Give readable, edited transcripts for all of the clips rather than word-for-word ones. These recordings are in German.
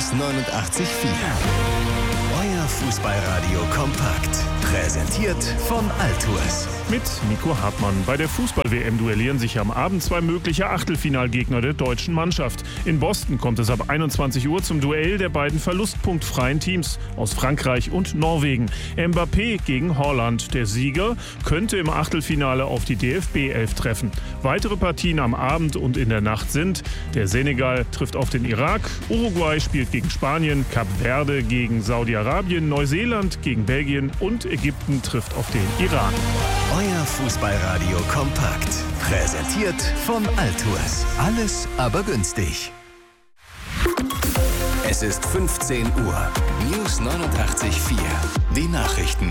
News 89.4. Euer Fußballradio kompakt. Präsentiert von Altours. Mit Nico Hartmann. Bei der Fußball-WM duellieren sich am Abend zwei mögliche Achtelfinalgegner der deutschen Mannschaft. In Boston kommt es ab 21 Uhr zum Duell der beiden verlustpunktfreien Teams aus Frankreich und Norwegen. Mbappé gegen Haaland. Der Sieger könnte im Achtelfinale auf die DFB-11 treffen. Weitere Partien am Abend und in der Nacht sind: der Senegal trifft auf den Irak, Uruguay spielt gegen Spanien, Kap Verde gegen Saudi-Arabien, Neuseeland gegen Belgien und Ägypten trifft auf den Iran. Euer Fußballradio kompakt. Präsentiert von Altours. Alles aber günstig. Es ist 15 Uhr. News 89.4. Die Nachrichten.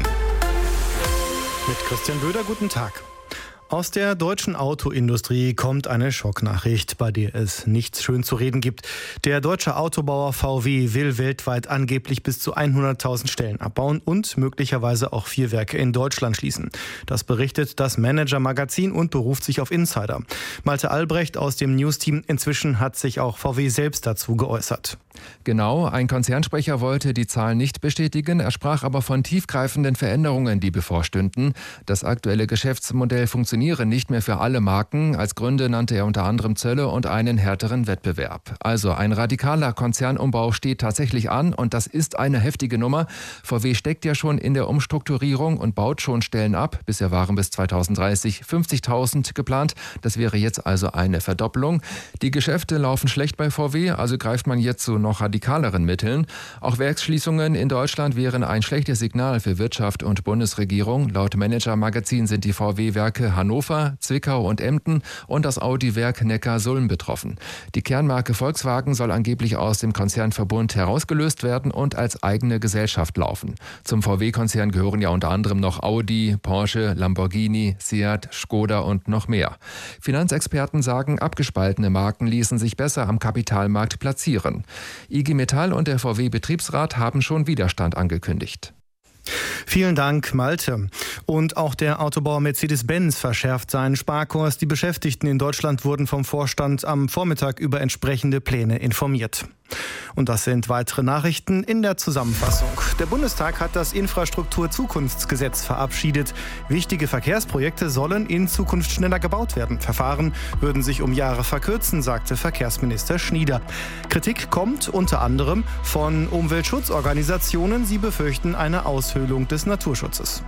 Mit Christian Böder, guten Tag. Aus der deutschen Autoindustrie kommt eine Schocknachricht, bei der es nichts schön zu reden gibt. Der deutsche Autobauer VW will weltweit angeblich bis zu 100.000 Stellen abbauen und möglicherweise auch 4 Werke in Deutschland schließen. Das berichtet das Manager-Magazin und beruft sich auf Insider. Malte Albrecht aus dem News-Team: Inzwischen hat sich auch VW selbst dazu geäußert. Genau, ein Konzernsprecher wollte die Zahlen nicht bestätigen. Er sprach aber von tiefgreifenden Veränderungen, die bevorstünden. Das aktuelle Geschäftsmodell funktioniere nicht mehr für alle Marken. Als Gründe nannte er unter anderem Zölle und einen härteren Wettbewerb. Also ein radikaler Konzernumbau steht tatsächlich an und das ist eine heftige Nummer. VW steckt ja schon in der Umstrukturierung und baut schon Stellen ab. Bisher waren bis 2030 50.000 geplant. Das wäre jetzt also eine Verdoppelung. Die Geschäfte laufen schlecht bei VW, also greift man jetzt zu noch radikaleren Mitteln. Auch Werksschließungen in Deutschland wären ein schlechtes Signal für Wirtschaft und Bundesregierung. Laut Manager-Magazin sind die VW-Werke Hannover, Zwickau und Emden und das Audi-Werk Neckarsulm betroffen. Die Kernmarke Volkswagen soll angeblich aus dem Konzernverbund herausgelöst werden und als eigene Gesellschaft laufen. Zum VW-Konzern gehören ja unter anderem noch Audi, Porsche, Lamborghini, Seat, Skoda und noch mehr. Finanzexperten sagen, abgespaltene Marken ließen sich besser am Kapitalmarkt platzieren. IG Metall und der VW-Betriebsrat haben schon Widerstand angekündigt. Vielen Dank, Malte. Und auch der Autobauer Mercedes-Benz verschärft seinen Sparkurs. Die Beschäftigten in Deutschland wurden vom Vorstand am Vormittag über entsprechende Pläne informiert. Und das sind weitere Nachrichten in der Zusammenfassung. Der Bundestag hat das Infrastrukturzukunftsgesetz verabschiedet. Wichtige Verkehrsprojekte sollen in Zukunft schneller gebaut werden. Verfahren würden sich um Jahre verkürzen, sagte Verkehrsminister Schnieder. Kritik kommt unter anderem von Umweltschutzorganisationen. Sie befürchten eine Aushöhlung des Naturschutzes.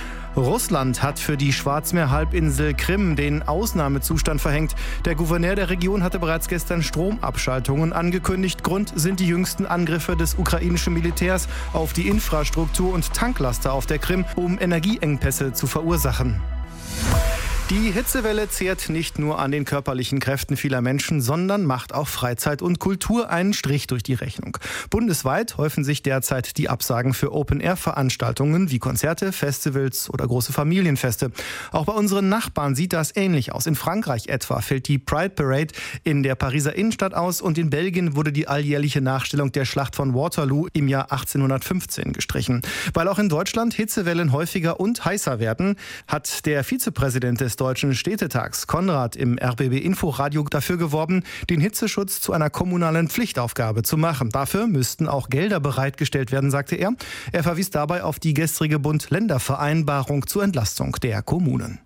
Russland hat für die Schwarzmeerhalbinsel Krim den Ausnahmezustand verhängt. Der Gouverneur der Region hatte bereits gestern Stromabschaltungen angekündigt. Grund sind die jüngsten Angriffe des ukrainischen Militärs auf die Infrastruktur und Tanklaster auf der Krim, um Energieengpässe zu verursachen. Die Hitzewelle zehrt nicht nur an den körperlichen Kräften vieler Menschen, sondern macht auch Freizeit und Kultur einen Strich durch die Rechnung. Bundesweit häufen sich derzeit die Absagen für Open-Air-Veranstaltungen wie Konzerte, Festivals oder große Familienfeste. Auch bei unseren Nachbarn sieht das ähnlich aus. In Frankreich etwa fällt die Pride Parade in der Pariser Innenstadt aus und in Belgien wurde die alljährliche Nachstellung der Schlacht von Waterloo im Jahr 1815 gestrichen. Weil auch in Deutschland Hitzewellen häufiger und heißer werden, hat der Vizepräsident des Deutschen Städtetags Konrad im RBB Inforadio dafür geworben, den Hitzeschutz zu einer kommunalen Pflichtaufgabe zu machen. Dafür müssten auch Gelder bereitgestellt werden, sagte er. Er verwies dabei auf die gestrige Bund-Länder-Vereinbarung zur Entlastung der Kommunen.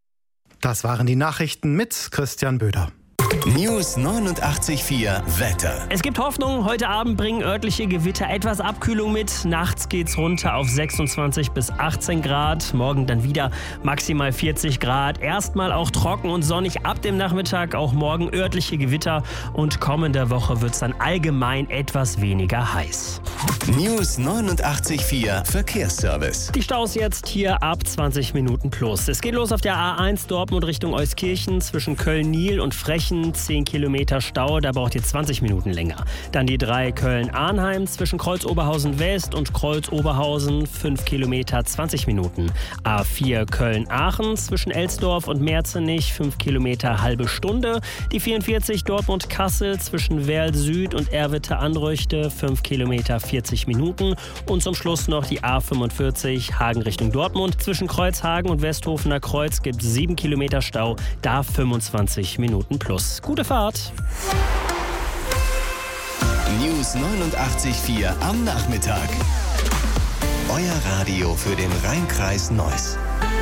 Das waren die Nachrichten mit Christian Böder. News 89.4 Wetter. Es gibt Hoffnung. Heute Abend bringen örtliche Gewitter etwas Abkühlung mit. Nachts geht's runter auf 26 bis 18 Grad. Morgen dann wieder maximal 40 Grad. Erstmal auch trocken und sonnig ab dem Nachmittag. Auch morgen örtliche Gewitter. Und kommende Woche wird's dann allgemein etwas weniger heiß. News 89.4 Verkehrsservice. Die Staus jetzt hier ab 20 Minuten plus. Es geht los auf der A1 Dortmund Richtung Euskirchen zwischen Köln-Niel und Frechen. 10 Kilometer Stau, da braucht ihr 20 Minuten länger. Dann die 3 Köln-Arnheim zwischen Kreuz-Oberhausen West und Kreuz-Oberhausen 5 Kilometer 20 Minuten. A4 Köln-Aachen zwischen Elsdorf und Merzenich 5 Kilometer halbe Stunde. Die 44 Dortmund-Kassel zwischen Werl Süd und Erwitte-Anröchte 5 Kilometer 40 Minuten. Und zum Schluss noch die A45 Hagen Richtung Dortmund. Zwischen Kreuzhagen und Westhofener Kreuz gibt es 7 Kilometer Stau, da 25 Minuten plus. Gute Fahrt! News 89.4 am Nachmittag. Euer Radio für den Rhein-Kreis Neuss.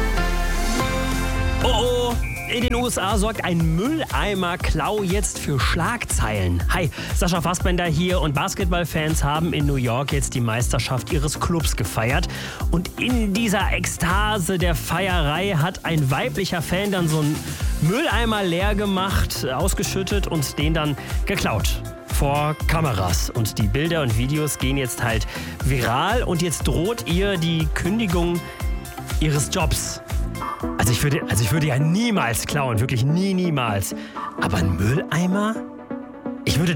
Oh, in den USA sorgt ein Mülleimer-Klau jetzt für Schlagzeilen. Hi, Sascha Fassbender hier und Basketballfans haben in New York jetzt die Meisterschaft ihres Clubs gefeiert. Und in dieser Ekstase der Feierei hat ein weiblicher Fan dann so einen Mülleimer leer gemacht, ausgeschüttet und den dann geklaut. Vor Kameras. Und die Bilder und Videos gehen jetzt halt viral und jetzt droht ihr die Kündigung ihres Jobs. Also ich würde ja niemals klauen, wirklich niemals. Aber ein Mülleimer? Ich würde